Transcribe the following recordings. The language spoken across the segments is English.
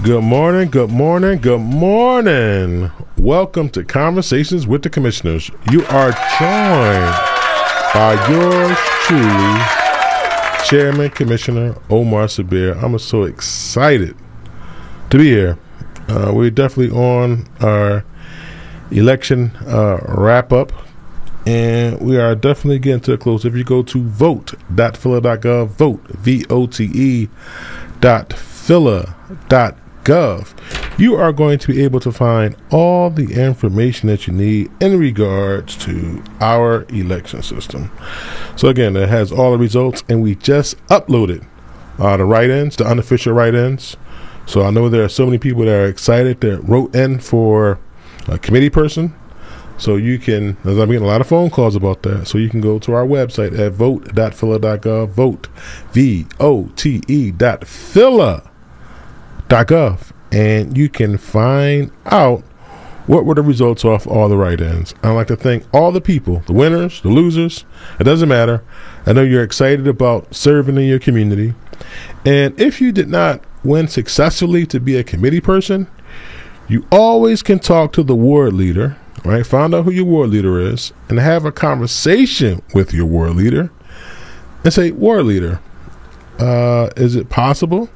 Good morning, good morning, good morning. Welcome to Conversations with the Commissioners. You are joined by yours truly, Chairman Commissioner Omar Sabir. I'm so excited to be here. We're definitely on our election wrap-up, and we are definitely getting to a close. If you go to vote.phila.gov, vote, vote.phila.gov, you are going to be able to find all the information that you need in regards to our election system. So again, it has all the results, and we just uploaded the write-ins, the unofficial write-ins. So I know there are so many people that are excited that wrote in for a committee person. So you can, as I'm getting a lot of phone calls about that, so you can go to our website at vote.phila.gov, vote, vote.phila.gov, and you can find out what were the results off all the write-ins. I'd like to thank all the people, the winners, the losers. It doesn't matter. I know you're excited about serving in your community. And if you did not win successfully to be a committee person, you always can talk to the ward leader, right? Find out who your ward leader is and have a conversation with your ward leader and say, ward leader, is it possible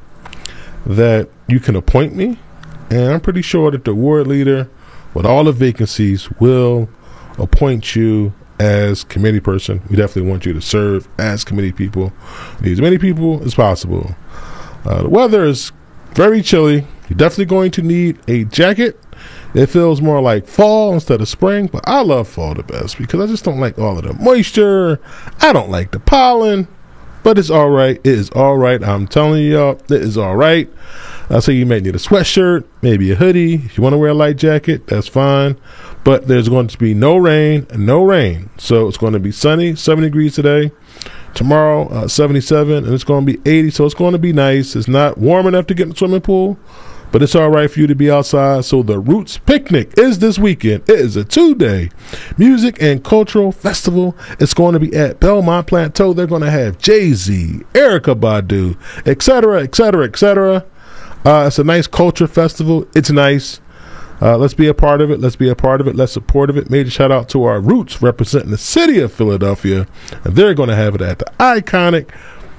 that you can appoint me? And I'm pretty sure that the ward leader with all the vacancies will appoint you as committee person. We definitely want you to serve as committee people, as many people as possible. The weather is very chilly. You're definitely going to need a jacket. It feels more like fall instead of spring, but I love fall the best because I just don't like all of the moisture. I don't like the pollen, but it's all right. It is all right. I'm telling you, it is all right. I'll say you may need a sweatshirt, maybe a hoodie. If you want to wear a light jacket, that's fine. But there's going to be no rain. So it's going to be sunny, 70 degrees today. Tomorrow, 77, and it's going to be 80. So it's going to be nice. It's not warm enough to get in the swimming pool, but it's all right for you to be outside. So the Roots Picnic is this weekend. It is a 2-day music and cultural festival. It's going to be at Belmont Plateau. They're going to have Jay-Z, Erykah Badu, etc., etc., etc. It's a nice culture festival. It's nice. Let's be a part of it. Let's support it. Major shout out to our Roots representing the city of Philadelphia. And they're going to have it at the iconic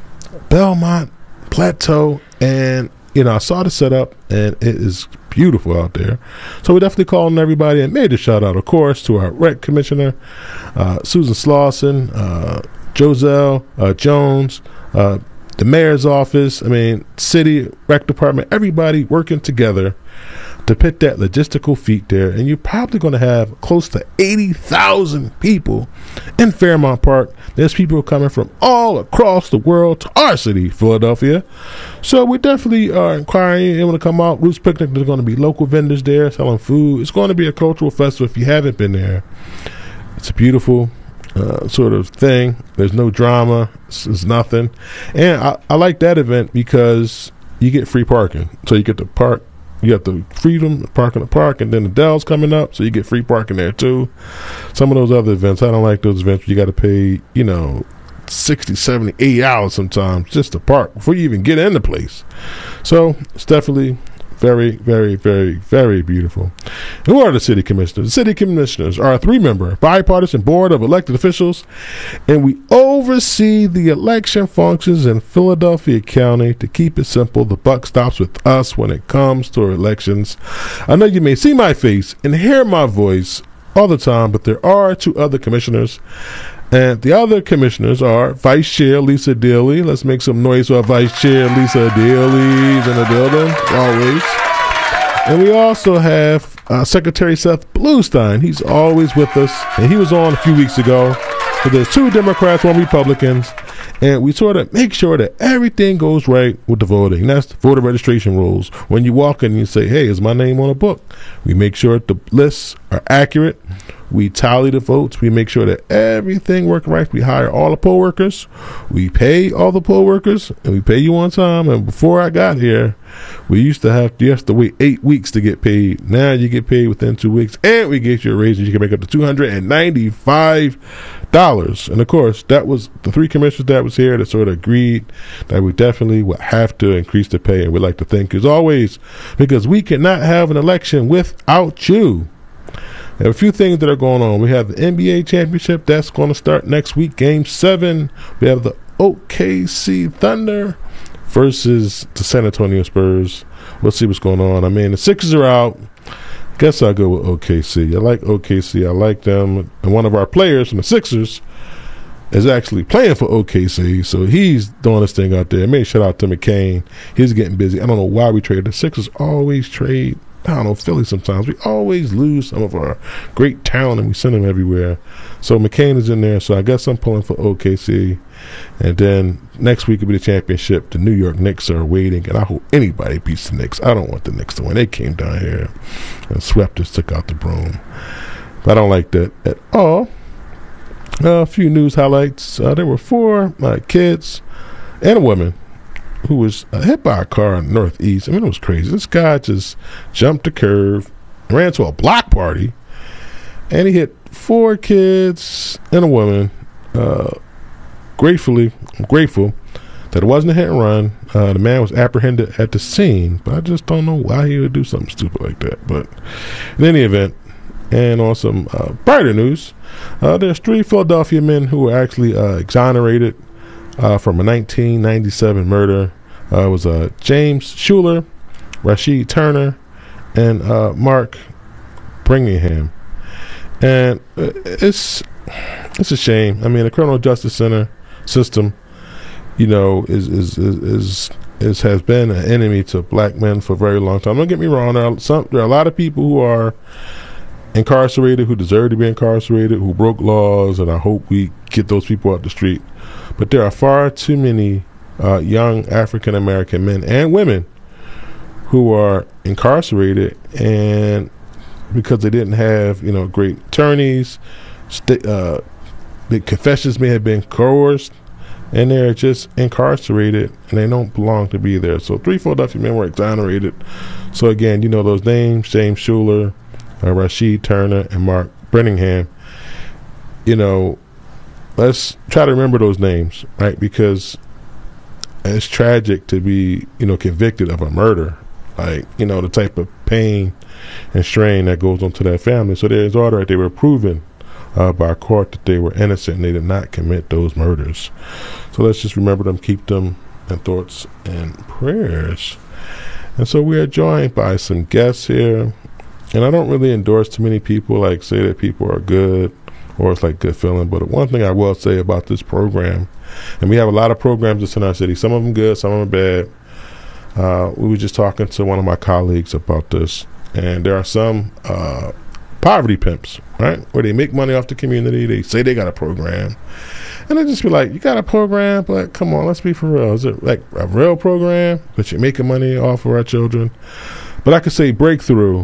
Belmont Plateau. And, I saw the setup, and it is beautiful out there. So we're definitely calling everybody. And major shout out, of course, to our rec commissioner, Susan Slauson, Joselle Jones, the mayor's office, city rec department, everybody working together to put that logistical feat there. And you're probably going to have close to 80,000 people in Fairmount Park. There's people coming from all across the world to our city, Philadelphia. So we definitely are inquiring. You want to come out, Roots Picnic, there's going to be local vendors there selling food. It's going to be a cultural festival if you haven't been there. It's a beautiful sort of thing. There's no drama. It's nothing. And I like that event because you get free parking. So you get to park. You have the freedom to park in the park, and then the Dell's coming up, so you get free parking there too. Some of those other events, I don't like those events where you got to pay, 60, 70, 80 hours sometimes just to park before you even get in the place. So it's definitely very, very, very, very beautiful. And who are the city commissioners? The city commissioners are a 3-member bipartisan board of elected officials, and we oversee the election functions in Philadelphia County. To keep it simple, the buck stops with us when it comes to elections. I know you may see my face and hear my voice all the time, but there are 2 other commissioners. And the other commissioners are Vice Chair Lisa Daly. Let's make some noise for Vice Chair Lisa Daly's in the building, always. And we also have Secretary Seth Bluestein. He's always with us, and he was on a few weeks ago. So there's 2 Democrats, 1 Republicans, and we sort of make sure that everything goes right with the voting. That's the voter registration rules. When you walk in and you say, hey, is my name on a book? We make sure the lists are accurate We tally the votes. We make sure that everything works right. We hire all the poll workers. We pay all the poll workers, and we pay you on time. And before I got here, we used to have to wait 8 weeks to get paid. Now you get paid within 2 weeks, and we get you a raise. And you can make up to $295. And of course, that was the 3 commissioners that was here that sort of agreed that we definitely would have to increase the pay. And we'd like to thank you as always, because we cannot have an election without you. There are a few things that are going on. We have the NBA championship that's going to start next week, Game 7. We have the OKC Thunder versus the San Antonio Spurs. We'll see what's going on. I mean, the Sixers are out. Guess I'll go with OKC. I like OKC. I like them. And one of our players from the Sixers is actually playing for OKC, so he's doing this thing out there. Maybe shout out to McCain. He's getting busy. I don't know why we trade. The Sixers always trade. I don't know, Philly sometimes. We always lose some of our great talent, and we send them everywhere. So McCain is in there, so I guess I'm pulling for OKC. And then next week will be the championship. The New York Knicks are waiting, and I hope anybody beats the Knicks. I don't want the Knicks to win. They came down here and swept us, took out the broom. But I don't like that at all. A few news highlights. There were 4 kids and a woman who was hit by a car in the Northeast. I mean, it was crazy. This guy just jumped the curve, ran to a block party, and he hit 4 kids and a woman. I'm grateful that it wasn't a hit and run. The man was apprehended at the scene, but I just don't know why he would do something stupid like that. But in any event, and on some brighter news, there's 3 Philadelphia men who were actually exonerated from a 1997 murder. It was James Schuler, Rashid Turner, and Mark Bringham. And it's a shame. I mean, the criminal justice system, you know, is has been an enemy to black men for a very long time. Don't get me wrong. There are a lot of people who are incarcerated who deserve to be incarcerated, who broke laws, and I hope we get those people out the street. But there are far too many young African American men and women who are incarcerated, and because they didn't have, you know, great attorneys, the confessions may have been coerced, and they're just incarcerated, and they don't belong to be there. So 3 Philadelphia men were exonerated. So again, you know those names: James Schuler, Rashid Turner, and Mark Bringham. You know, let's try to remember those names, right? Because it's tragic to be, you know, convicted of a murder. Like, you know, the type of pain and strain that goes on to that family. So there's order that they were proven by a court that they were innocent and they did not commit those murders. So let's just remember them, keep them in thoughts and prayers. And so we are joined by some guests here. And I don't really endorse too many people, like say that people are good or it's like good feeling. But one thing I will say about this program, and we have a lot of programs that's in our city, some of them good, some of them bad. We were just talking to one of my colleagues about this, and there are some poverty pimps, right, where they make money off the community. They say they got a program, and I just be like, you got a program, but come on, let's be for real. Is it like a real program that you're making money off of our children? But I could say Breakthrough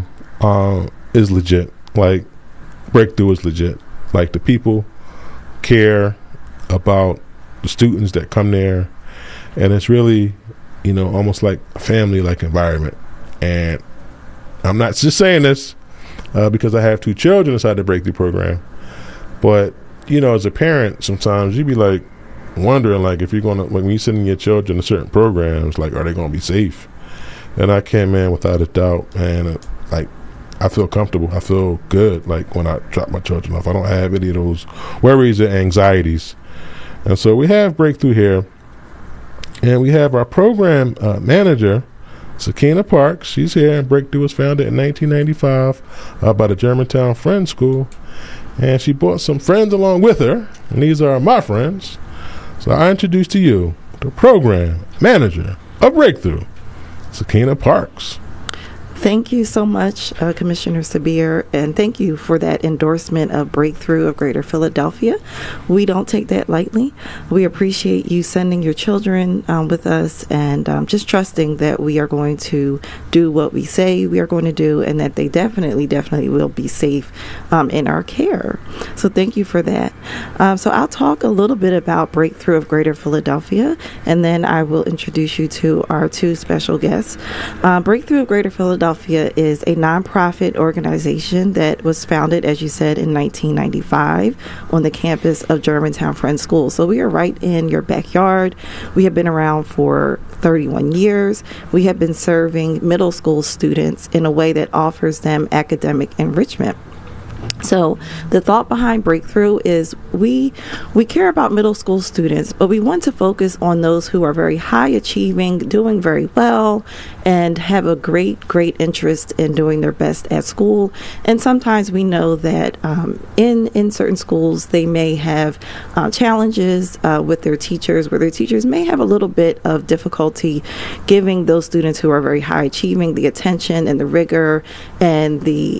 is legit. Like, Breakthrough is legit. Like, the people care about the students that come there, and it's really, you know, almost like a family-like environment. And I'm not just saying this because I have 2 children inside the Breakthrough program, but, you know, as a parent, sometimes you be like wondering, like, if you're going to, like, when you're sending your children to certain programs, like, are they going to be safe? And I came in without a doubt, and like, I feel comfortable. I feel good, like, when I drop my children off. I don't have any of those worries or anxieties. And so we have Breakthrough here, and we have our program manager, Sakina Parks. She's here, and Breakthrough was founded in 1995 by the Germantown Friends School, and she brought some friends along with her, and these are my friends. So I introduce to you the program manager of Breakthrough, Sakina Parks. Thank you so much, Commissioner Sabir, and thank you for that endorsement of Breakthrough of Greater Philadelphia. We don't take that lightly. We appreciate you sending your children with us and just trusting that we are going to do what we say we are going to do and that they definitely will be safe in our care. So thank you for that. So I'll talk a little bit about Breakthrough of Greater Philadelphia, and then I will introduce you to our two special guests. Breakthrough of Greater Philadelphia is a nonprofit organization that was founded, as you said, in 1995 on the campus of Germantown Friends School. So we are right in your backyard. We have been around for 31 years. We have been serving middle school students in a way that offers them academic enrichment. So the thought behind Breakthrough is we care about middle school students, but we want to focus on those who are very high achieving, doing very well, and have a great interest in doing their best at school. And sometimes we know that in certain schools they may have challenges with their teachers, where their teachers may have a little bit of difficulty giving those students who are very high achieving the attention and the rigor and the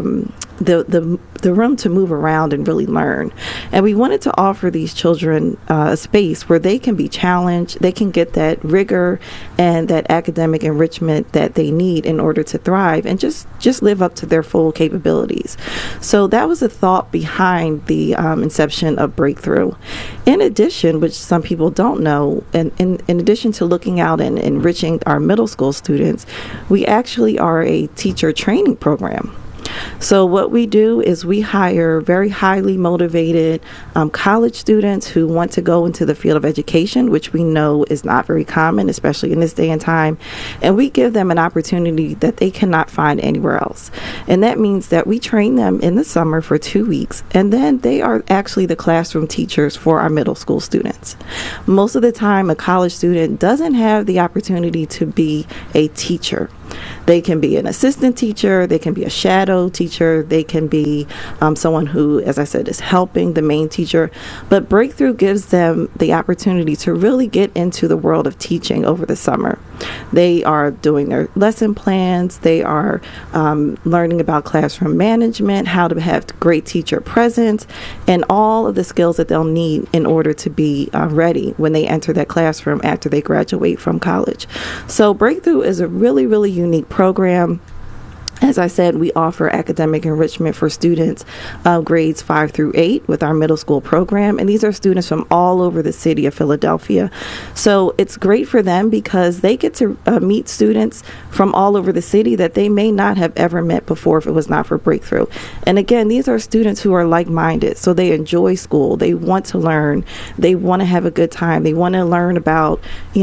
room to move around and really learn. And we wanted to offer these children a space where they can be challenged, they can get that rigor and that academic enrichment that they need in order to thrive and just live up to their full capabilities. So that was the thought behind the inception of Breakthrough. In addition, which some people don't know, and in addition to looking out and enriching our middle school students, we actually are a teacher training program. So what we do is we hire very highly motivated college students who want to go into the field of education, which we know is not very common, especially in this day and time. And we give them an opportunity that they cannot find anywhere else. And that means that we train them in the summer for 2 weeks, and then they are actually the classroom teachers for our middle school students. Most of the time, a college student doesn't have the opportunity to be a teacher. They can be an assistant teacher, they can be a shadow teacher, they can be someone who, as I said, is helping the main teacher. But Breakthrough gives them the opportunity to really get into the world of teaching over the summer. They are doing their lesson plans, they are learning about classroom management, how to have great teacher presence, and all of the skills that they'll need in order to be ready when they enter that classroom after they graduate from college. So Breakthrough is a really unique program. As I said, we offer academic enrichment for students grades 5 through 8 with our middle school program. And these are students from all over the city of Philadelphia. So it's great for them because they get to meet students from all over the city that they may not have ever met before if it was not for Breakthrough. And again, these are students who are like-minded. So they enjoy school. They want to learn. They want to have a good time. They want to learn about,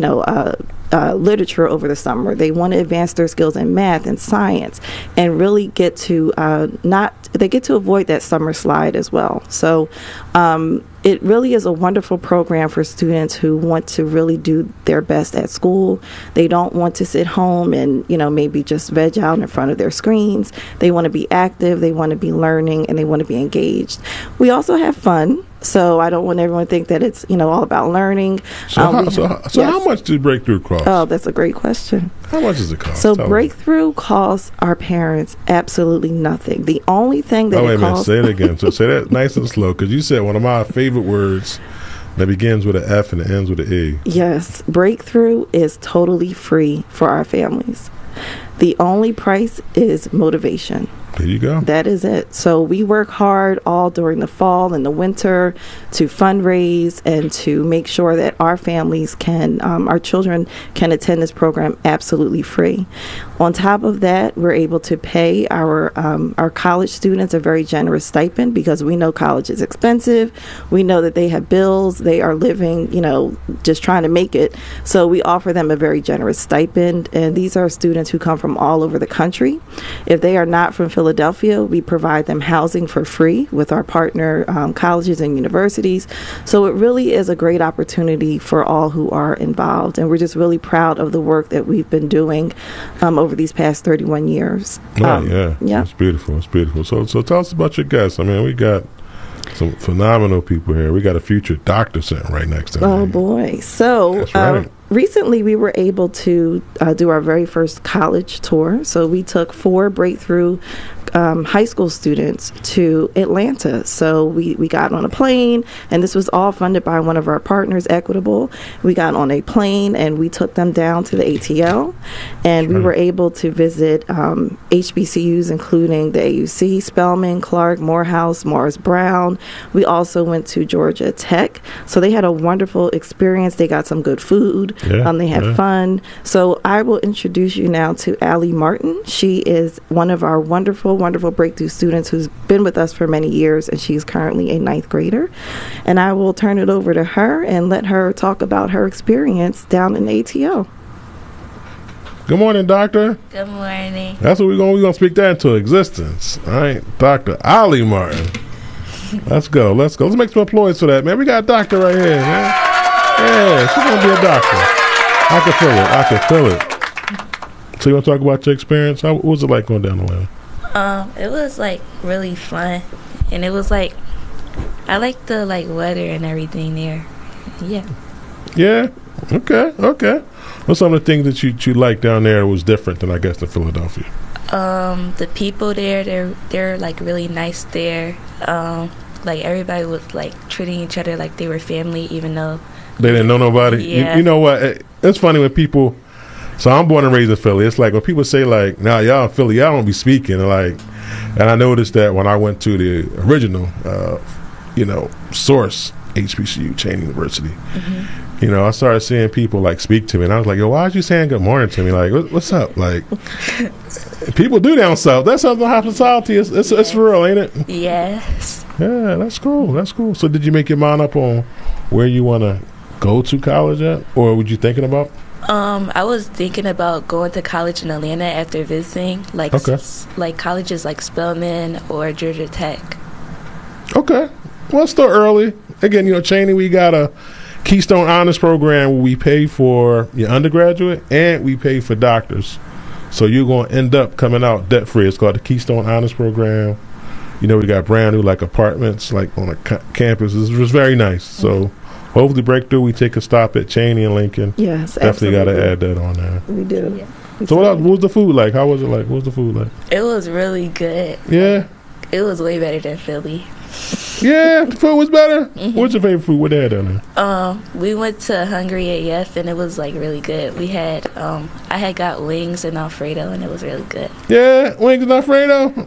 literature over the summer. They want to advance their skills in math and science and really get to they get to avoid that summer slide as well. So it really is a wonderful program for students who want to really do their best at school. They don't want to sit home and, maybe just veg out in front of their screens. They want to be active, they want to be learning, and they want to be engaged. We also have fun. So I don't want everyone to think that it's, all about learning. So how much does Breakthrough cost? Oh, that's a great question. How much does it cost? So Breakthrough costs our parents absolutely nothing. The only thing that it costs... Say it again. So say that nice and slow, because you said one of my favorite words that begins with an F and it ends with an A. Yes. Breakthrough is totally free for our families. The only price is motivation. There you go. That is it. So we work hard all during the fall and the winter to fundraise and to make sure that our families our children can attend this program absolutely free. On top of that, we're able to pay our college students a very generous stipend because we know college is expensive. We know that they have bills. They are living, just trying to make it. So we offer them a very generous stipend. And these are students who come from all over the country. If they are not from Philadelphia, we provide them housing for free with our partner colleges and universities. So it really is a great opportunity for all who are involved. And we're just really proud of the work that we've been doing over these past 31 years. Yeah. It's beautiful. It's beautiful. So tell us about your guests. I mean, we got some phenomenal people here. We got a future doctor sitting right next to me. Oh, boy. So that's right. recently we were able to do our very first college tour. So we took 4 breakthrough high school students to Atlanta. So we got on a plane, and this was all funded by one of our partners, Equitable. We got on a plane and we took them down to the ATL, and we were able to visit HBCUs, including the AUC, Spelman, Clark, Morehouse, Morris Brown. We also went to Georgia Tech. So they had a wonderful experience. They got some good food. They had fun. So I will introduce you now to Allie Martin. She is one of our wonderful breakthrough students who's been with us for many years, and she's currently a 9th grader. And I will turn it over to her and let her talk about her experience down in ATL. Good morning, Doctor. Good morning. That's what we're gonna speak that into existence. All right, Dr. Allie Martin. Let's go. Let's make some applause for that, man. We got a doctor right here, man. Yeah, she's gonna be a doctor. I can feel it. So you want to talk about your experience? What was it like going down the line? It was like really fun, and it was like I like the weather and everything there. Yeah. Yeah. Okay. What's some of the things that you liked down there that was different than I guess in Philadelphia? The people there, they're like really nice there. Like everybody was like treating each other like they were family, even though they didn't know nobody. Yeah. You know what? It's funny when people. So I'm born and raised in Philly. It's like when people say like, "Nah, y'all in Philly, y'all don't be speaking." And I noticed that when I went to the original, source HBCU, Cheyney University. Mm-hmm. I started seeing people like speak to me, and I was like, "Yo, why are you saying good morning to me? Like, what's up?" Like, people do down south. That's how the hospitality is. It's for real, ain't it? Yes. Yeah, that's cool. So did you make your mind up on where you want to go to college at, or were you thinking about? I was thinking about going to college in Atlanta after visiting, like colleges like Spelman or Georgia Tech. Okay, well, it's still early. Again, Cheyney, we got a Keystone Honors Program where we pay for your undergraduate and we pay for doctors. So you're going to end up coming out debt free. It's called the Keystone Honors Program. We got brand new apartments on a campus. It was very nice. So. Hopefully breakthrough, we take a stop at Cheyney and Lincoln. Yes, definitely got to add that on there. We do. Yeah. So what was the food like? How was it like? What was the food like? It was really good. Yeah? It was way better than Philly. Yeah, the food was better? Mm-hmm. What's your favorite food? What they had down there? We went to Hungry AF, and it was really good. We had, I had got wings and Alfredo, and it was really good. Yeah, wings and Alfredo?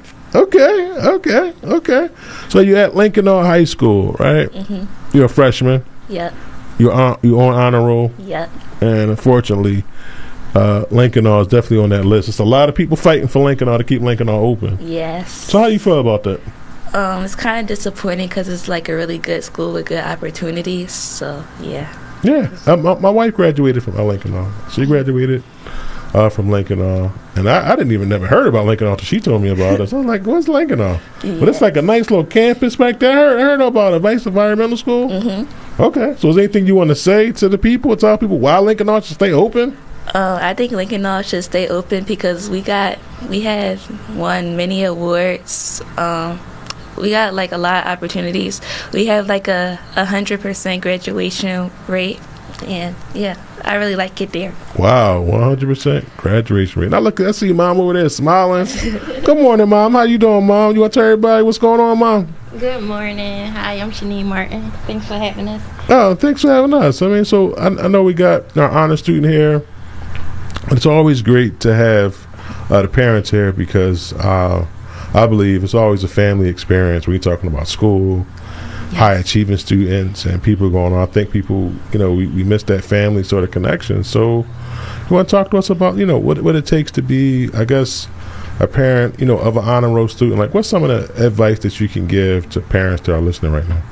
Okay. So you at Lincoln High School, right? Mm-hmm. You're a freshman. Yep. You're on honor roll. Yep. And unfortunately, Lincoln is definitely on that list. It's a lot of people fighting for Lincoln to keep Lincoln open. Yes. So how do you feel about that? It's kind of disappointing because it's like a really good school with good opportunities. So yeah. Yeah. My wife graduated from Lincoln. She graduated from Lincoln, and I didn't even never heard about Lincoln until she told me about it. So I was like, "What's Lincoln?" Yeah. But it's like a nice little campus back there. I heard about Advice Environmental School. Mm-hmm. Okay, so is there anything you want to say to the people, tell people why Lincoln should stay open? I think Lincoln should stay open because we have won many awards. We got a lot of opportunities. We have a 100% graduation rate. And yeah, I really like it there. Wow, 100% graduation rate. Now look, I see Mom over there smiling. Good morning, Mom. How you doing, Mom? You want to tell everybody what's going on, Mom? Good morning. Hi, I'm Shanique Martin. Thanks for having us. Oh, thanks for having us. I mean, so I know we got our honor student here. It's always great to have the parents here because I believe it's always a family experience when you're talking about school. Yes. High achieving students and people going on. I think people, we miss that family sort of connection. So you want to talk to us about, what it takes to be, I guess, a parent, of an honor roll student. Like, what's some of the advice that you can give to parents that are listening right now?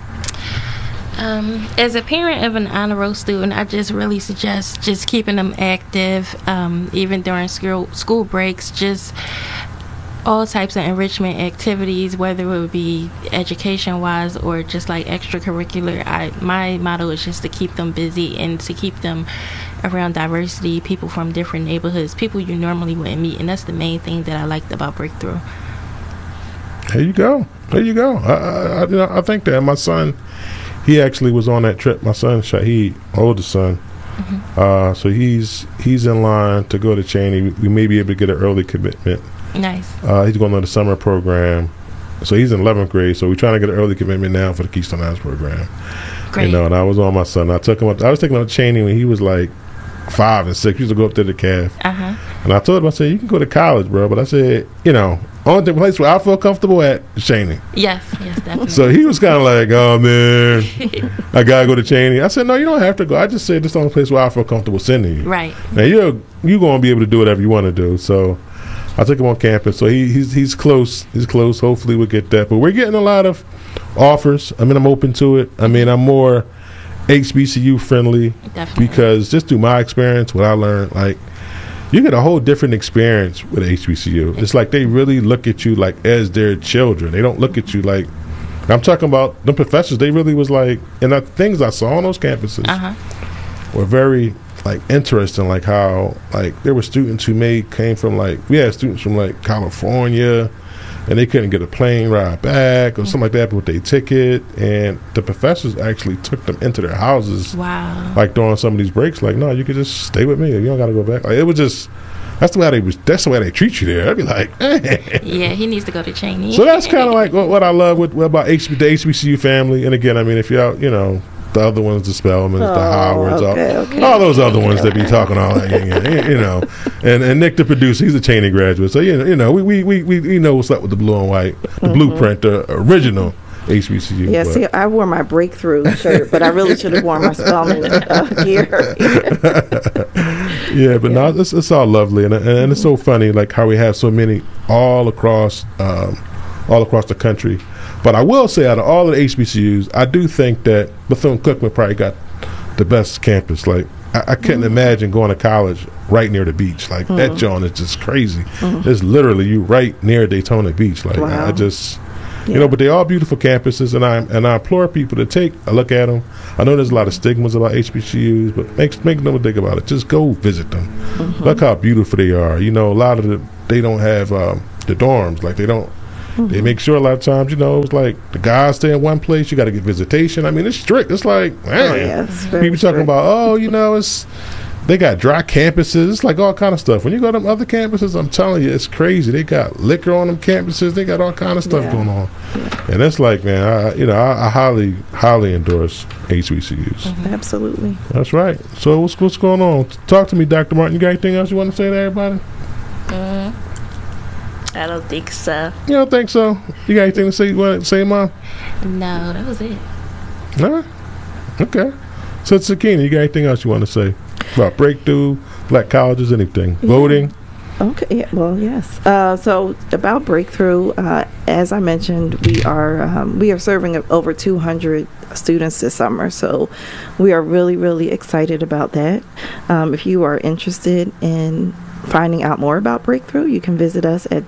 As a parent of an honor roll student, I just really suggest just keeping them active, even during school breaks, just all types of enrichment activities, whether it would be education-wise or just extracurricular. My motto is just to keep them busy and to keep them around diversity, people from different neighborhoods, people you normally wouldn't meet, and that's the main thing that I liked about Breakthrough. There you go. I think that my son, he actually was on that trip. My son, Shahid, oldest son, So he's in line to go to Cheney. We may be able to get an early commitment. Nice. He's going on the summer program. So he's in 11th grade. So we're trying to get an early commitment now for the Keystone Heights program. Great. You know, and I was on my son. I was taking him to Cheney when he was like 5 and 6. We used to go up there to CAF. And I told him, I said, you can go to college, bro. But I said, you know, only place where I feel comfortable at is Cheney. Yes, definitely. So he was kind of like, oh, man, I got to go to Cheney. I said, no, you don't have to go. I just said this is the only place where I feel comfortable sending you. Right. Now, you're going to be able to do whatever you want to do. So I took him on campus. So he's close. He's close. Hopefully we'll get that. But we're getting a lot of offers. I mean, I'm open to it. I mean, I'm more HBCU friendly. Definitely. Because just through my experience, what I learned, like, you get a whole different experience with HBCU. It's like they really look at you like as their children. They don't look at you like, I'm talking about the professors. They really was like, and the things I saw on those campuses were very like interesting. Like how like there were students who came from like, we had students from like California, and they couldn't get a plane ride back or something like that with their ticket, and the professors actually took them into their houses. Wow. Like during some of these breaks, like, no, you could just stay with me. You don't got to go back. Like, it was just, that's the way they treat you there. I'd be like, yeah, he needs to go to Cheney. So that's kind of like what I love about the HBCU family. And again, I mean, if you're out, you know, the other ones, the Spellmans, the Howards, all those other ones that be talking all that, you know. And Nick, the producer, he's a Cheney graduate, so you know, we know what's up with the blue and white, the blueprint, the original HBCU. Yeah, see, I wore my breakthrough shirt, but I really should have worn my Spelman gear. Yeah, but no, it's all lovely, and it's so funny, like how we have so many all across the country. But I will say, out of all of the HBCUs, I do think that Bethune-Cookman probably got the best campus. Like, I couldn't imagine going to college right near the beach. Like, that joint is just crazy. It's literally you right near Daytona Beach. Like, wow. I just, you know, but they're all beautiful campuses, and I implore people to take a look at them. I know there's a lot of stigmas about HBCUs, but make no mistake about it. Just go visit them. Look how beautiful they are. You know, a lot of they don't have the dorms. Like, they don't. They make sure a lot of times, you know, it's like the guys stay in one place. You got to get visitation. I mean, it's strict. It's like, man, people talking about, oh, you know, they got dry campuses. It's like all kind of stuff. When you go to them other campuses, I'm telling you, it's crazy. They got liquor on them campuses. They got all kind of stuff going on. And it's like, man, I highly, highly endorse HBCUs. Absolutely. That's right. So what's going on? Talk to me, Dr. Martin. You got anything else you want to say to everybody? I don't think so. You don't think so? You got anything to say? You want to say, Mom? No, that was it. All right. Okay. So, Sakina, you got anything else you want to say about Breakthrough, Black colleges, anything? Voting? Okay. Yeah, well, yes. So about Breakthrough, as I mentioned, we are serving over 200 students this summer. So we are really, really excited about that. If you are interested in finding out more about Breakthrough, you can visit us at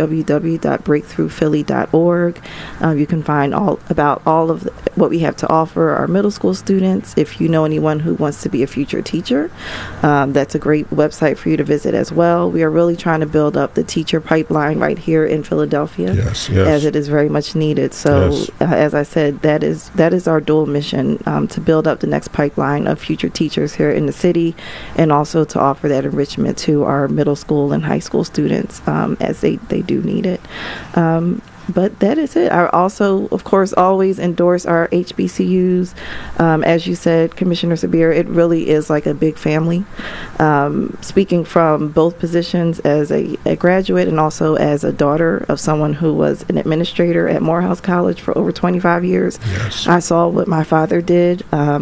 www.breakthroughphilly.org. You can find about all of what we have to offer our middle school students. If you know anyone who wants to be a future teacher, that's a great website for you to visit as well. We are really trying to build up the teacher pipeline right here in Philadelphia, as it is very much needed. So, as I said, that is our dual mission, to build up the next pipeline of future teachers here in the city, and also to offer that enrichment to our middle school and high school students, as they do need it. But that is it. I also, of course, always endorse our HBCUs. As you said, Commissioner Sabir, it really is like a big family. Speaking from both positions as a graduate and also as a daughter of someone who was an administrator at Morehouse College for over 25 years, I saw what my father did.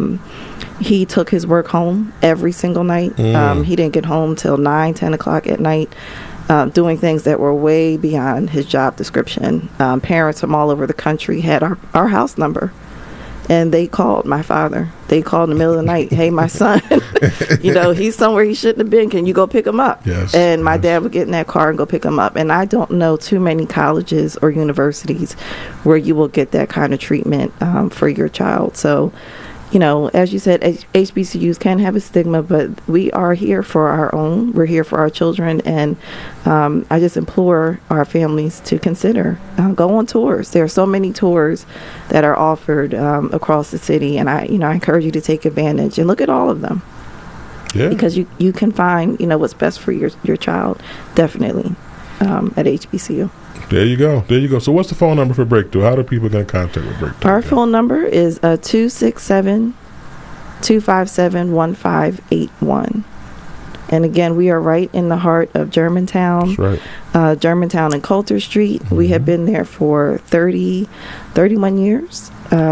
He took his work home every single night. He didn't get home till 9, 10 o'clock at night, doing things that were way beyond his job description. Parents from all over the country had our house number, and they called my father. They called in the middle of the night, hey, my son, he's somewhere he shouldn't have been. Can you go pick him up? And my dad would get in that car and go pick him up. And I don't know too many colleges or universities where you will get that kind of treatment for your child. So, as you said, HBCUs can have a stigma, but we are here for our own. We're here for our children, and I just implore our families to consider go on tours. There are so many tours that are offered across the city, and I encourage you to take advantage and look at all of them. Yeah. because you can find what's best for your child, definitely, at HBCU. There you go. So what's the phone number for Breakthrough? How do people get in contact with Breakthrough? Our phone number is 267-257-1581. And again, we are right in the heart of Germantown. That's right. Germantown and Coulter Street. Mm-hmm. We have been there for 31 years.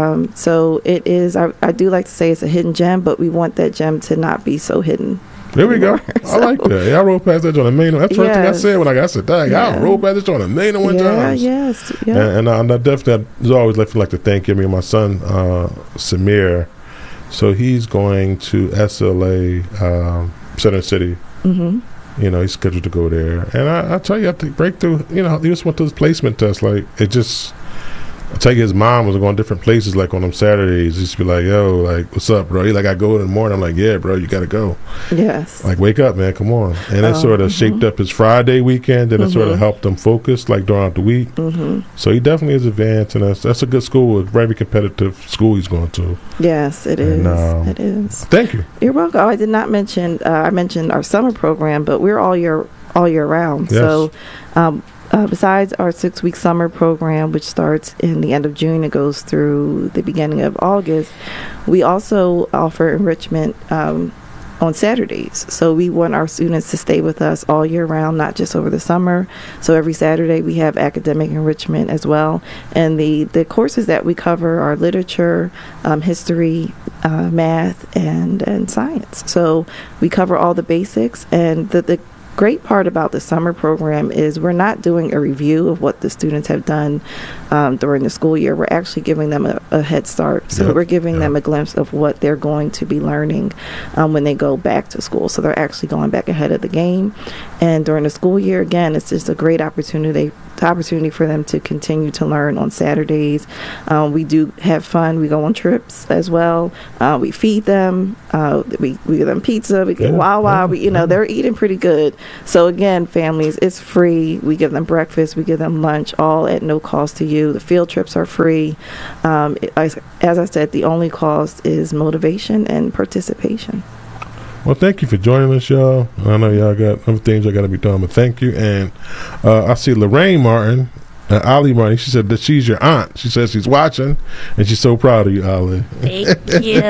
So it is, I do like to say it's a hidden gem, but we want that gem to not be so hidden. There we go. anymore. I like that. Yeah, I rolled past that on the main. That's the first thing I said when I said, dang, I rolled past this on the main one time. Yes. And I definitely, I always like to thank you. I mean, my son, Samir, so he's going to SLA, Center City. Mm-hmm. He's scheduled to go there. And I tell you, I think Breakthrough, he just went to his placement test. Like, it just, I tell you, his mom was going different places, like on them Saturdays. He used to be like, yo, like, what's up, bro? He like, I go in the morning. I'm like, yeah, bro, you got to go. Yes. Like, wake up, man, come on. And it sort of shaped up his Friday weekend, and it sort of helped him focus, like, throughout the week. Mm-hmm. So he definitely is advanced, and that's a good school, a very competitive school he's going to. Yes, it is. It is. Thank you. You're welcome. Oh, I did not mention, I mentioned our summer program, but we're all year round. Yes. So, besides our 6-week summer program, which starts in the end of June and goes through the beginning of August, we also offer enrichment on Saturdays. So we want our students to stay with us all year round, not just over the summer. So every Saturday we have academic enrichment as well. And the courses that we cover are literature, history, math, and science. So we cover all the basics. And the great part about the summer program is we're not doing a review of what the students have done during the school year. We're actually giving them a head start. So we're giving them a glimpse of what they're going to be learning when they go back to school. So they're actually going back ahead of the game. And during the school year, again, it's just a great opportunity for them to continue to learn on Saturdays. We do have fun. We go on trips as well. We feed them. We give them pizza. We get Wawa. They're eating pretty good. So again, families, it's free. We give them breakfast. We give them lunch, all at no cost to you. The field trips are free. As I said, the only cost is motivation and participation. Well, thank you for joining us, y'all. I know y'all got other things I got to be done, but thank you. And I see Lorraine Martin, Ali Martin. She said that she's your aunt. She says she's watching, and she's so proud of you, Ali. Thank you.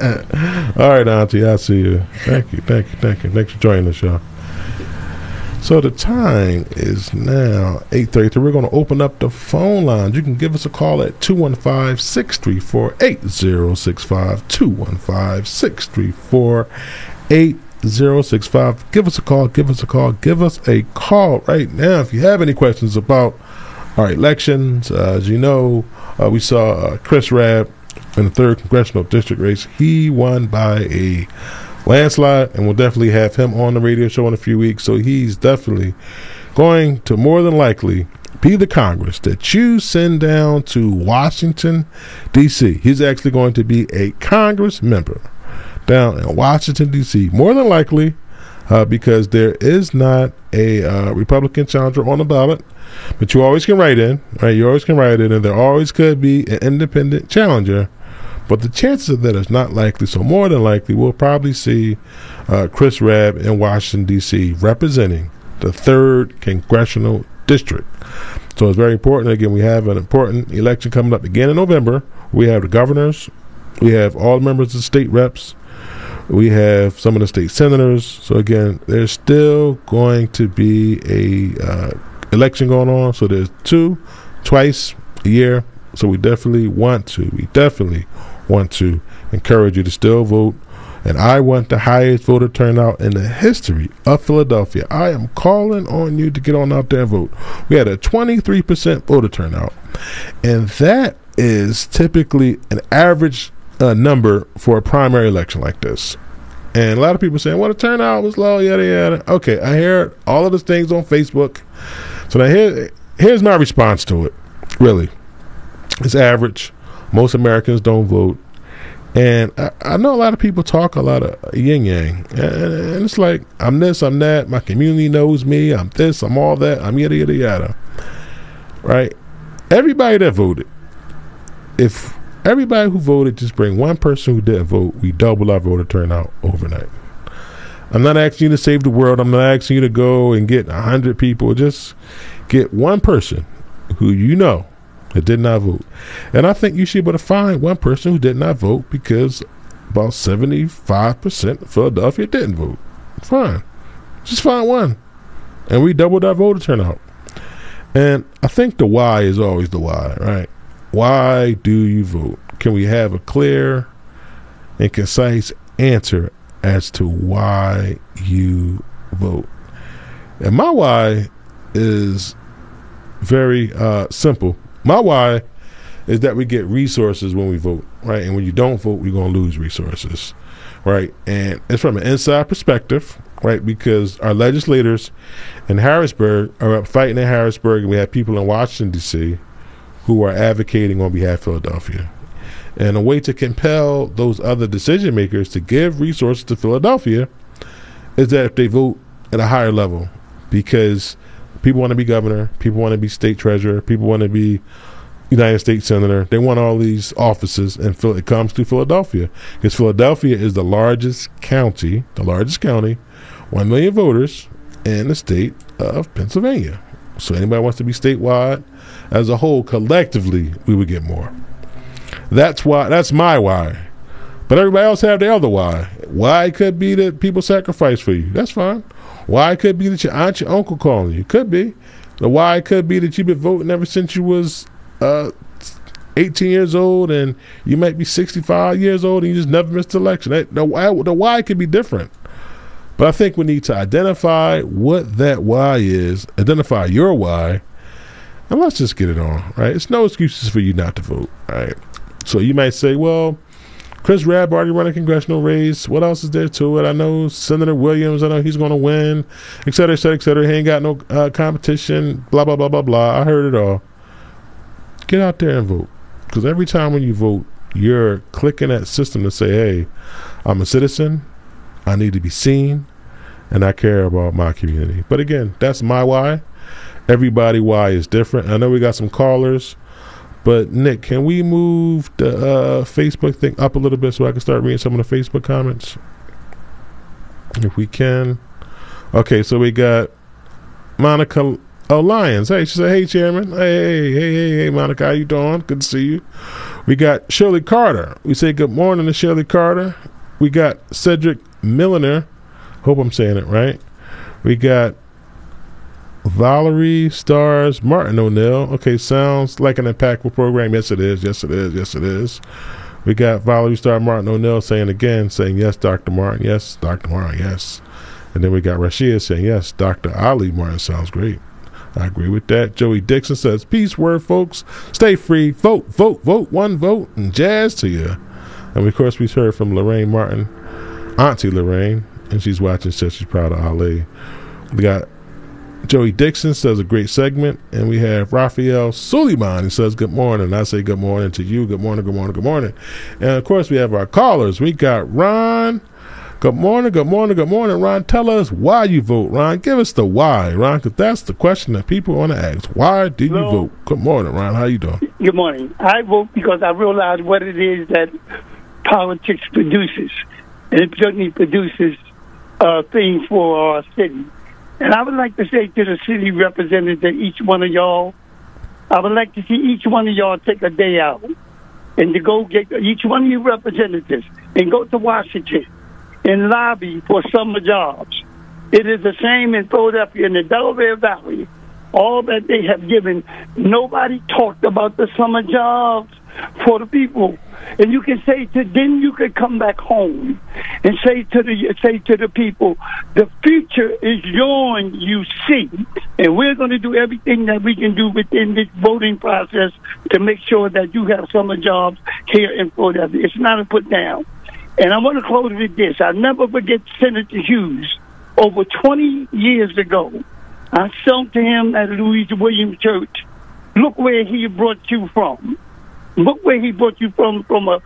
All right, Auntie, I see you. Thank you. Thanks for joining us, y'all. So the time is now 8:33. We're going to open up the phone lines. You can give us a call at 215-634-8065. 215-634-8065. Give us a call right now if you have any questions about our elections. As you know, we saw Chris Rabb in the 3rd Congressional District race. He won by a landslide, and we'll definitely have him on the radio show in a few weeks. So he's definitely going to more than likely be the Congress that you send down to Washington, D.C. He's actually going to be a Congress member down in Washington, D.C. More than likely, because there is not a Republican challenger on the ballot, but you always can write in, right? You always can write in, and there always could be an independent challenger. But the chances of that is not likely. So more than likely, we'll probably see Chris Rabb in Washington, D.C. representing the 3rd Congressional District. So it's very important. Again, we have an important election coming up again in November. We have the governors. We have all members of the state reps. We have some of the state senators. So again, there's still going to be a election going on. So there's twice a year. So we definitely want to encourage you to still vote. And I want the highest voter turnout in the history of Philadelphia. I am calling on you to get on out there and vote. We had a 23% voter turnout, and that is typically an average number for a primary election like this. And a lot of people saying, well, the turnout was low, yada yada. Okay, I hear all of those things on Facebook. So now here's my response to it. Really, it's average. Most Americans don't vote. And I know a lot of people talk a lot of yin-yang. And it's like, I'm this, I'm that. My community knows me. I'm this, I'm all that. I'm yada, yada, yada. Right? Everybody that voted, if everybody who voted just bring one person who didn't vote, we double our voter turnout overnight. I'm not asking you to save the world. I'm not asking you to go and get 100 people. Just get one person who you know that did not vote. And I think you should be able to find one person who did not vote, because about 75% of Philadelphia didn't vote. Fine. Just find one. And we doubled our voter turnout. And I think the why is always the why, right? Why do you vote? Can we have a clear and concise answer as to why you vote? And my why is very simple. My why is that we get resources when we vote, right? And when you don't vote, we're going to lose resources, right? And it's from an inside perspective, right? Because our legislators in Harrisburg are up fighting in Harrisburg, and we have people in Washington, D.C. who are advocating on behalf of Philadelphia. And a way to compel those other decision makers to give resources to Philadelphia is that if they vote at a higher level, because people want to be governor, people want to be state treasurer, people want to be United States senator. They want all these offices, and it comes to Philadelphia, because Philadelphia is the largest county, 1 million voters in the state of Pennsylvania. So anybody wants to be statewide, as a whole, collectively, we would get more. That's my why. But everybody else have their other why. Why could be that people sacrifice for you. That's fine. Why could be that your aunt, your uncle calling you. Could be. The why could be that you've been voting ever since you was 18 years old, and you might be 65 years old and you just never missed an election. The why could be different. But I think we need to identify what that why is, identify your why, and let's just get it on, right? It's no excuses for you not to vote, right? So you might say, well, Chris Rabb already run a congressional race. What else is there to it? I know Senator Williams. I know he's going to win, et cetera, et cetera, et cetera. He ain't got no competition, blah, blah, blah, blah, blah. I heard it all. Get out there and vote. Because every time when you vote, you're clicking that system to say, hey, I'm a citizen. I need to be seen. And I care about my community. But again, that's my why. Everybody's why is different. I know we got some callers. But, Nick, can we move the Facebook thing up a little bit so I can start reading some of the Facebook comments? If we can. Okay, so we got Monica Lyons. Hey, she said, hey, Chairman. Hey, Monica, how you doing? Good to see you. We got Shirley Carter. We say good morning to Shirley Carter. We got Cedric Milliner. Hope I'm saying it right. We got Valerie Stars Martin O'Neill. Okay, sounds like an impactful program. Yes, it is. Yes, it is. Yes, it is. We got Valerie Star Martin O'Neill saying yes, Dr. Martin. Yes, Dr. Martin. Yes. And then we got Rashida saying yes, Dr. Ali Martin. Sounds great. I agree with that. Joey Dixon says, peace word, folks. Stay free. Vote, vote, vote. One vote and jazz to you. And of course, we heard from Lorraine Martin, Auntie Lorraine, and she's watching, says she's proud of Ali. We got Joey Dixon says a great segment, and we have Raphael Suleiman. He says good morning. I say good morning to you. Good morning, good morning, good morning. And of course, we have our callers. We got Ron. Good morning, good morning, good morning, Ron. Tell us why you vote, Ron. Give us the why, Ron, because that's the question that people want to ask. Why do you vote? Good morning, Ron. How you doing? Good morning. I vote because I realize what it is that politics produces, and it certainly produces things for our city. And I would like to say to the city representative, each one of y'all, I would like to see each one of y'all take a day out and to go get each one of you representatives and go to Washington and lobby for summer jobs. It is the same in Philadelphia, in the Delaware Valley. All that they have given, nobody talked about the summer jobs for the people. And you can say then you could come back home and say to the people, the future is yours, you see, and we're going to do everything that we can do within this voting process to make sure that you have summer jobs here in Philadelphia. It's not a put down. And I want to close with this. I'll never forget Senator Hughes. Over 20 years ago, I sung to him at Louise Williams Church. Look where he brought you from. Look where he brought you from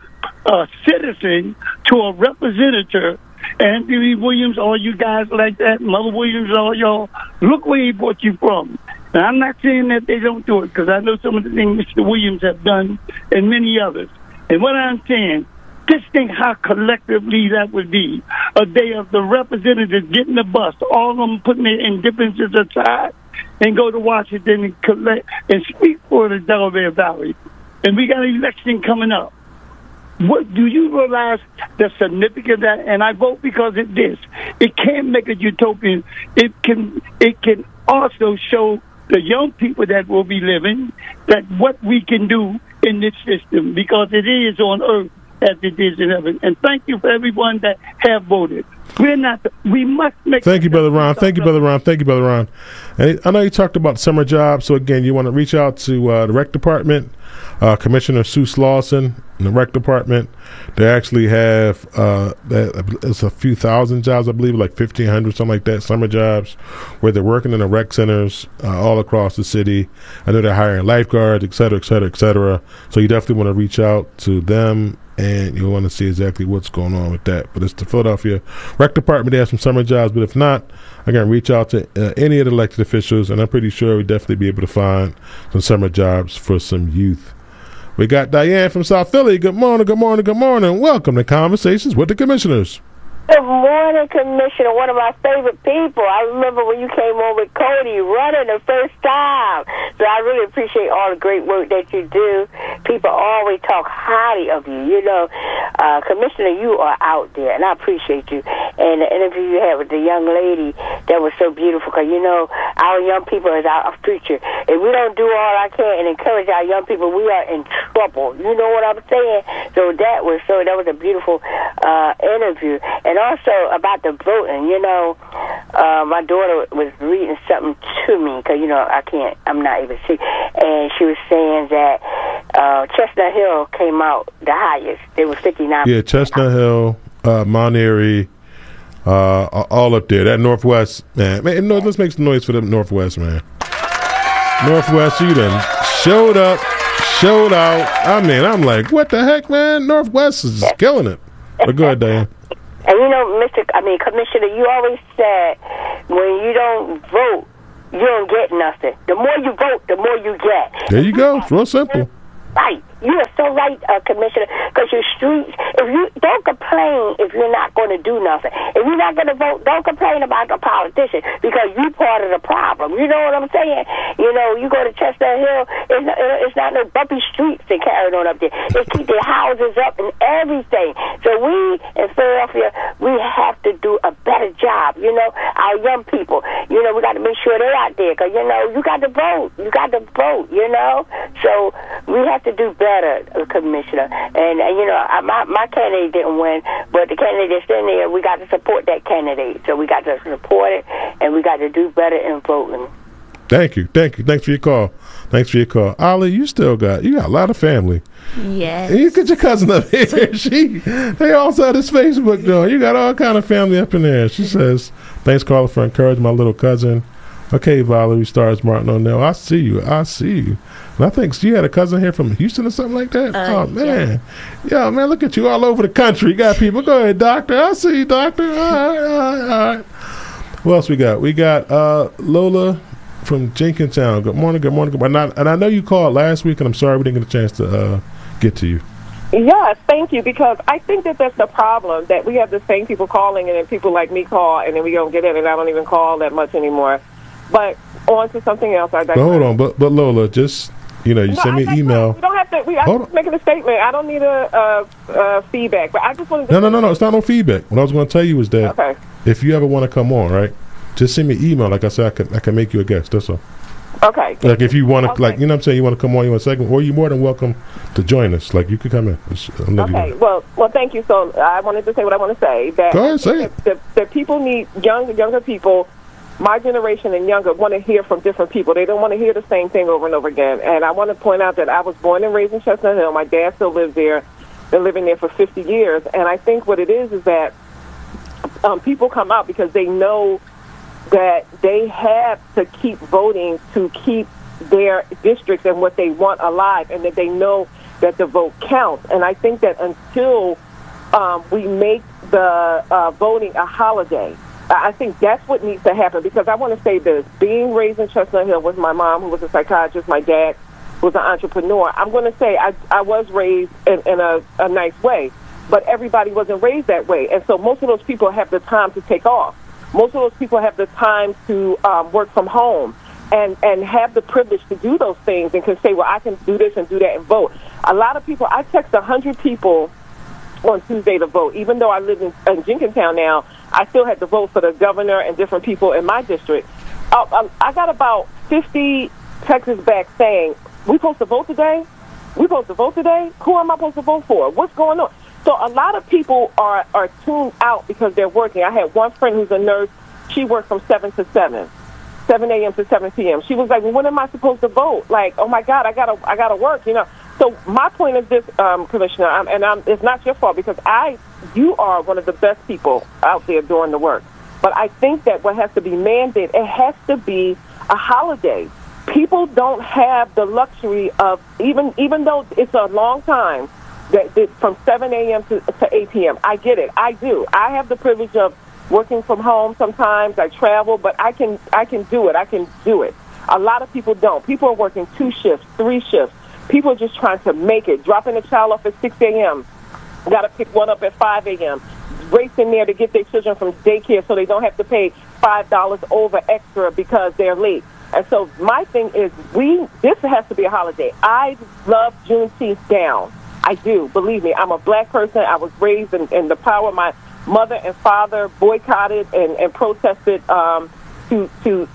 a citizen to a representative. Anthony Williams, all you guys like that, Mother Williams, all y'all. Look where he brought you from. Now, I'm not saying that they don't do it, because I know some of the things Mr. Williams have done and many others. And what I'm saying, Just think how collectively that would be. A day of the representatives getting the bus, all of them putting their indifferences aside and go to Washington and collect and speak for the Delaware Valley. And we got an election coming up. What do you realize the significance of that? And I vote because of this. It can't make a utopian. It can also show the young people that will be living that what we can do in this system, because it is on earth as it is in heaven. And thank you for everyone that have voted. We must make. Thank you, Brother Ron. Thank you, Brother Ron. Thank you, Brother Ron. And I know you talked about summer jobs. So again, you want to reach out to the rec department, Commissioner Seuss Lawson in the rec department. They actually have it's a few thousand jobs, I believe, like 1,500, something like that, summer jobs, where they're working in the rec centers all across the city. I know they're hiring lifeguards, et cetera, et cetera, et cetera. So you definitely want to reach out to them, and you'll want to see exactly what's going on with that. But it's the Philadelphia Rec Department. They have some summer jobs, but if not, again, reach out to any of the elected officials, and I'm pretty sure we'll definitely be able to find some summer jobs for some youth. We got Diane from South Philly. Good morning, good morning, good morning. Welcome to Conversations with the Commissioners. Good morning, Commissioner. One of my favorite people. I remember when you came on with Cody running the first time. So I really appreciate all the great work that you do. People always talk highly of you. You know, Commissioner, you are out there, and I appreciate you. And the interview you had with the young lady, that was so beautiful, because, you know, our young people is our future. If we don't do all I can and encourage our young people, we are in trouble. You know what I'm saying? So that was a beautiful interview. And also about the voting, you know, my daughter was reading something to me, because, you know, I'm not able to see, and she was saying that Chestnut Hill came out the highest. It was 59. Yeah, Chestnut Hill, Mount Airy, all up there. That Northwest, man, let's make some noise for the Northwest, man. Northwest, you done showed up, showed out. I mean, I'm like, what the heck, man? Northwest is killing it. But go ahead, Diane. And you know, Commissioner, you always said when you don't vote, you don't get nothing. The more you vote, the more you get. There you go. It's real simple. Right. You are so right, Commissioner, because your streets, if you don't complain if you're not going to do nothing. If you're not going to vote, don't complain about the politician, because you're part of the problem. You know what I'm saying? You know, you go to Chestnut Hill, it's not no bumpy streets they carried on up there. They keep their houses up and everything. So we in Philadelphia, we have to do a better job. You know, our young people, you know, we got to make sure they're out there, because, you know, you got to vote. You got to vote, you know? So we have to do better, Commissioner. And you know, my candidate didn't win, but the candidate that's in there, we got to support that candidate. So we got to support it, and we got to do better in voting. Thank you. Thanks for your call. Ali, you got a lot of family. Yes. And you get your cousin up here. They also have this Facebook though. You got all kind of family up in there. She says, thanks, Carla, for encouraging my little cousin. Okay, Valerie Stars Martin O'Neill. I see you. And I think you had a cousin here from Houston or something like that. Oh, man. Yeah, man, look at you all over the country. You got people. Go ahead, Doctor. I see you, Doctor. All right. What else we got? We got Lola from Jenkintown. Good morning. And I know you called last week, and I'm sorry we didn't get a chance to get to you. Yes, thank you, because I think that that's the problem, that we have the same people calling, and then people like me call, and then we don't get in, and I don't even call that much anymore. But on to something else. Hold on, but Lola, just, you send me an email. We don't have to. I'm just making a statement. I don't need a feedback, but I just wanted to. No. It's not no feedback. What I was going to tell you was that if you ever want to come on, right, just send me an email. Like I said, I can make you a guest. That's all. Okay. Like if you want to, like, you know what I'm saying, you want to come on, you want a segment, or you're more than welcome to join us. Like, you could come in. Okay. Well, thank you. So I wanted to say what I want to say. That go ahead, say it. That people need younger people. My generation and younger want to hear from different people. They don't want to hear the same thing over and over again. And I want to point out that I was born and raised in Chestnut Hill. My dad still lives there. Been living there for 50 years. And I think what it is that people come out because they know that they have to keep voting to keep their districts and what they want alive, and that they know that the vote counts. And I think that until we make the voting a holiday, I think that's what needs to happen, because I want to say this. Being raised in Chestnut Hill with my mom, who was a psychiatrist, my dad was an entrepreneur, I'm going to say I was raised in a nice way. but everybody wasn't raised that way. And so most of those people have the time to take off. Most of those people have the time to work from home and have the privilege to do those things and can say, well, I can do this and do that and vote. A lot of people, I text 100 people on Tuesday to vote. Even though I live in Jenkintown now, I still had to vote for the governor and different people in my district. I got about 50 texts back saying, we supposed to vote today? We supposed to vote today? Who am I supposed to vote for? What's going on? So a lot of people are tuned out because they're working. I had one friend who's a nurse. She worked from 7 a.m. to 7 p.m. She was like, well, when am I supposed to vote? Like, oh, my God, I gotta work, you know. So my point is this, Commissioner, it's not your fault because you are one of the best people out there doing the work. But I think that what has to be mandated, it has to be a holiday. People don't have the luxury of, even though it's a long time, that from 7 a.m. to 8 p.m. I get it. I do. I have the privilege of working from home sometimes. I travel, but I can do it. I can do it. A lot of people don't. People are working 2 shifts, 3 shifts. People are just trying to make it. Dropping a child off at 6 a.m. Got to pick one up at 5 a.m. Racing there to get their children from daycare so they don't have to pay $5 over extra because they're late. And so my thing is, this has to be a holiday. I love Juneteenth down. I do. Believe me, I'm a black person. I was raised in the power. My mother and father boycotted and protested with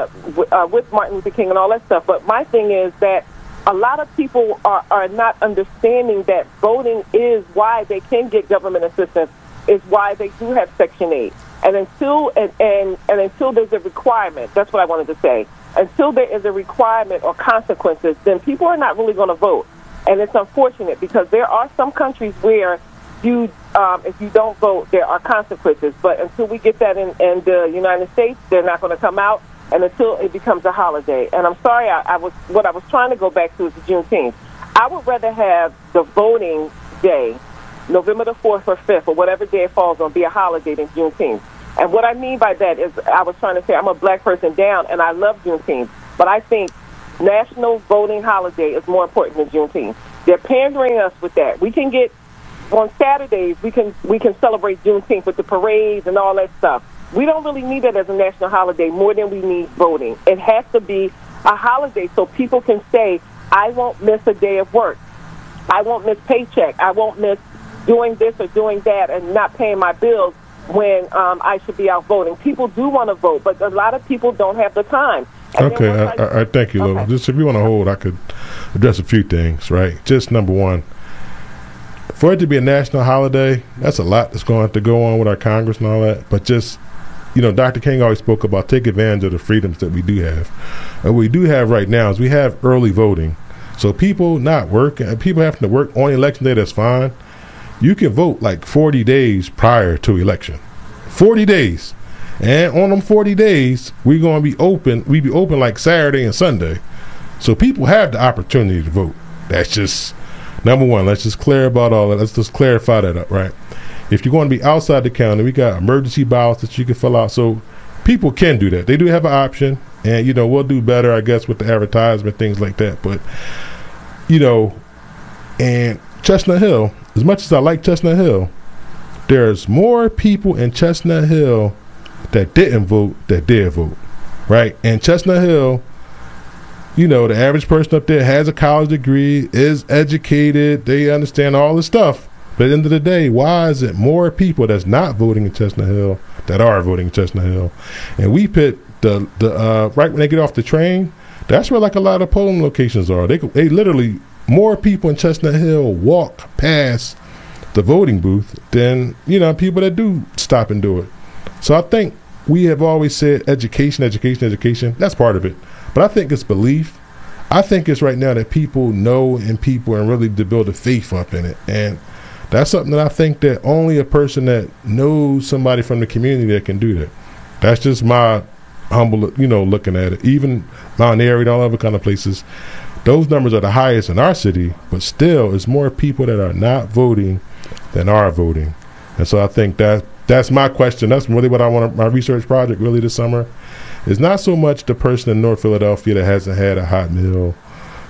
Martin Luther King and all that stuff. But my thing is that a lot of people are not understanding that voting is why they can get government assistance, is why they do have Section 8. And until there's a requirement, that's what I wanted to say, until there is a requirement or consequences, then people are not really going to vote. And it's unfortunate because there are some countries where if you don't vote, there are consequences. But until we get that in the United States, they're not going to come out, and until it becomes a holiday. And I'm sorry, what I was trying to go back to is the Juneteenth. I would rather have the voting day, November the 4th or 5th, or whatever day it falls on, be a holiday than Juneteenth. And what I mean by that is I was trying to say I'm a black person down, and I love Juneteenth, but I think national voting holiday is more important than Juneteenth. They're pandering us with that. We can get, on Saturdays, we can celebrate Juneteenth with the parades and all that stuff. We don't really need it as a national holiday more than we need voting. It has to be a holiday so people can say, I won't miss a day of work. I won't miss paycheck. I won't miss doing this or doing that and not paying my bills when I should be out voting. People do want to vote, but a lot of people don't have the time. And okay, I thank you, Lola. Just if you want to hold, I could address a few things, right? Just number one, for it to be a national holiday, that's a lot that's going to go on with our Congress and all that. But just, Dr. King always spoke about take advantage of the freedoms that we do have. And what we do have right now is we have early voting. So people not working, people having to work on election day, that's fine. You can vote like 40 days prior to election. 40 days. And on them 40 days, we're going to be open. We be open like Saturday and Sunday. So people have the opportunity to vote. That's just number one. Let's just clear about all that. Let's just clarify that up, right? If you're going to be outside the county, we got emergency ballots that you can fill out. So people can do that. They do have an option. And, we'll do better, I guess, with the advertisement, things like that. But, and Chestnut Hill, as much as I like Chestnut Hill, there's more people in Chestnut Hill that didn't vote that did vote, right? And Chestnut Hill, the average person up there has a college degree, is educated, they understand all this stuff. But at the end of the day, why is it more people that's not voting in Chestnut Hill that are voting in Chestnut Hill? And we put the right when they get off the train, that's where like a lot of polling locations are. They literally, more people in Chestnut Hill walk past the voting booth than, people that do stop and do it. So I think we have always said education. That's part of it. But I think it's belief. I think it's right now that people know and really to build a faith up in it. And that's something that I think that only a person that knows somebody from the community that can do that. That's just my humble, looking at it. Even Mount Airy and all other kind of places, those numbers are the highest in our city, but still it's more people that are not voting than are voting. And so I think that's my question. That's really what I want. My research project really this summer is not so much the person in North Philadelphia that hasn't had a hot meal,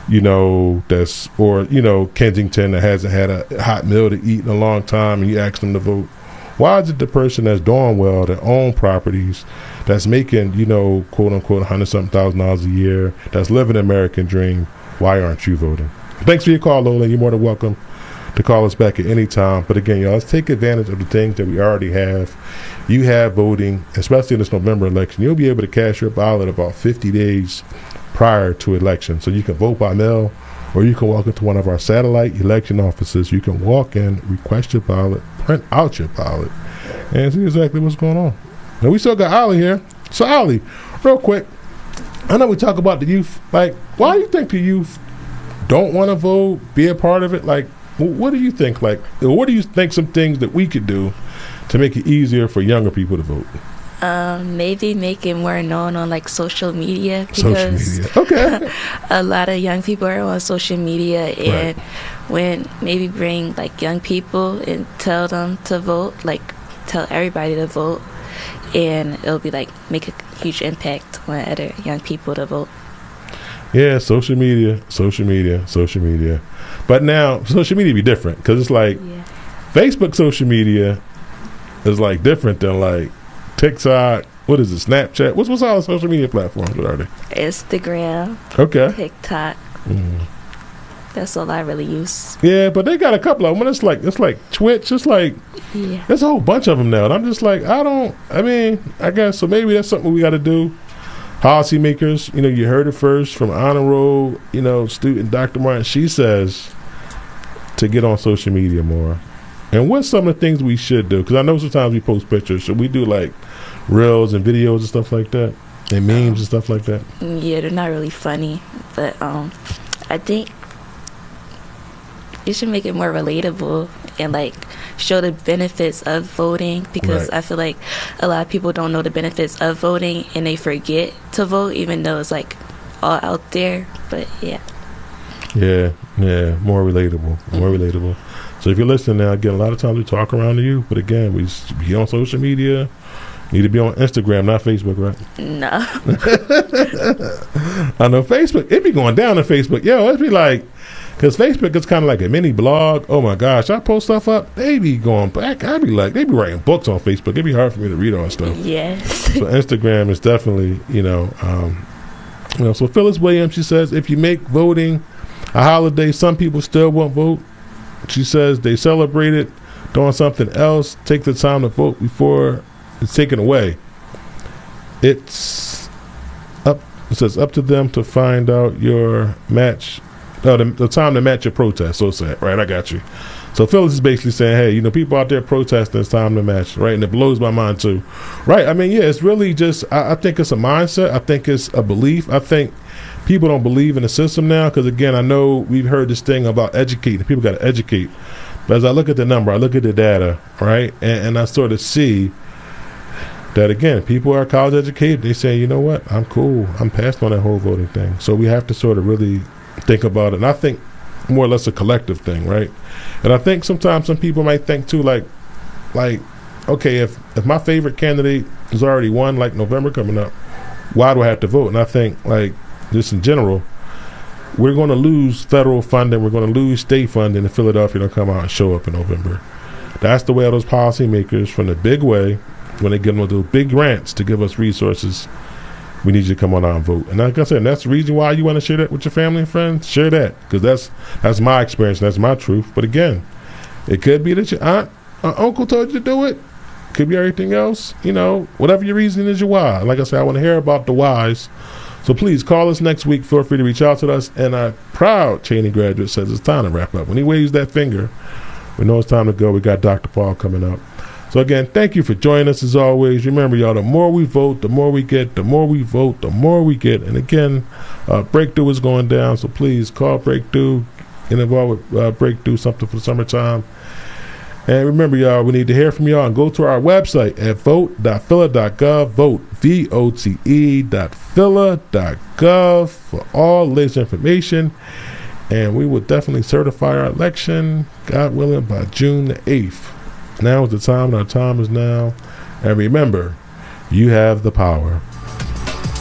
that's, or, Kensington that hasn't had a hot meal to eat in a long time, and you ask them to vote. Why is it the person that's doing well, that own properties, that's making, quote unquote, $100,000 a year, that's living the American dream, why aren't you voting? Thanks for your call, Lola. You're more than welcome to call us back at any time. But again, y'all, let's take advantage of the things that we already have. You have voting, especially in this November election. You'll be able to cast your ballot about 50 days prior to election. So you can vote by mail, or you can walk into one of our satellite election offices. You can walk in, request your ballot, print out your ballot, and see exactly what's going on. Now, we still got Ollie here. So, Ollie, real quick, I know we talk about the youth. Like, why do you think the youth don't want to vote, be a part of it? Like, what do you think? Like, what do you think some things that we could do to make it easier for younger people to vote? Maybe make it more known on like social media, because okay. A lot of young people are on social media, and when maybe bring like young people and tell them to vote, like tell everybody to vote, and it'll be like make a huge impact on other young people to vote. Yeah, social media. But now social media be different, because it's like Facebook social media is like different than like TikTok. What is it? Snapchat? What's all the social media platforms? What are they? Instagram. Okay. TikTok. That's all I really use. Yeah, but they got a couple of them. It's like Twitch. It's like there's a whole bunch of them now. And I'm just like, I guess so. Maybe that's something we got to do. Policymakers, you heard it first from Honor Roll, student Dr. Martin. She says to get on social media more. And what's some of the things we should do? Because I know sometimes we post pictures. Should we do like reels and videos and stuff like that? And memes and stuff like that? Yeah, they're not really funny. But I think you should make it more relatable and like show the benefits of voting, because I feel like a lot of people don't know the benefits of voting and they forget to vote, even though it's like all out there. But yeah, more relatable. So if you're listening now, again, a lot of times we talk around to you, but again, we be on social media. Need to be on Instagram, not Facebook, right? No. I know Facebook, it be going down on Facebook. It'd be like, because Facebook is kind of like a mini blog. Oh my gosh, I post stuff up, they be going back. They be writing books on Facebook. It'd be hard for me to read all that stuff. Yes. So Instagram is definitely, so Phyllis Williams, she says, if you make voting a holiday, some people still won't vote. She says they celebrate it doing something else. Take the time to vote before it's taken away. It says up to them to find out your match. The time to match your protest. So sad, right? I got you. So Phyllis is basically saying, hey, people out there protesting, it's time to match, right? And it blows my mind too, right? It's really just, I think it's a mindset. I think it's a belief. I think people don't believe in the system now, because again, I know we've heard this thing about educating. People got to educate. But as I look at the number, I look at the data, right? And I sort of see that, again, people are college educated. They say, you know what? I'm cool. I'm past on that whole voting thing. So we have to sort of really think about it. And I think more or less a collective thing, right? And I think sometimes some people might think too, like, okay, if my favorite candidate is already won, like November coming up, why do I have to vote? And I think, like, just in general, we're going to lose federal funding. We're going to lose state funding if Philadelphia don't come out and show up in November. That's the way of those policymakers from the big way, when they give them those big grants to give us resources. We need you to come on out and vote. And like I said, that's the reason why you want to share that with your family and friends. Share that, because that's my experience. That's my truth. But again, it could be that your aunt or uncle told you to do it. Could be everything else. Whatever your reason is, your why. Like I said, I want to hear about the whys. So please call us next week. Feel free to reach out to us. And our proud Cheney graduate says it's time to wrap up. When he waves that finger, we know it's time to go. We got Dr. Paul coming up. So again, thank you for joining us as always. Remember, y'all, the more we vote, the more we get. The more we vote, the more we get. And again, Breakthrough is going down. So please call Breakthrough. Get involved with Breakthrough, something for the summertime. And remember, y'all, we need to hear from y'all, and go to our website at vote.phila.gov, vote, vote.phila.gov for all latest information. And we will definitely certify our election, God willing, by June the 8th. Now is the time, and our time is now. And remember, you have the power.